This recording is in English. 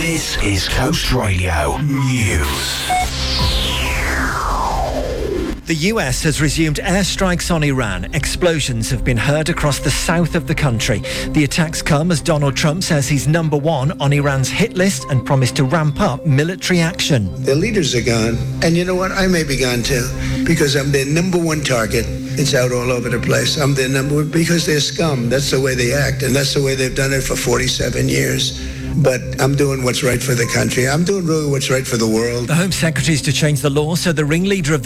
This is Coast Radio News. The US has resumed airstrikes on Iran. Explosions have been heard across the south of the country. The attacks come as Donald Trump says he's number one on Iran's hit list and promised to ramp up military action. Their leaders are gone. And you know what? I may be gone too, because I'm their number one target. It's out all over the place. I'm their number one because they're scum. That's the way they act, and that's the way they've done it for 47 years. But I'm doing what's right for the country. I'm doing really what's right for the world. The Home Secretary is to change the law so the ringleader of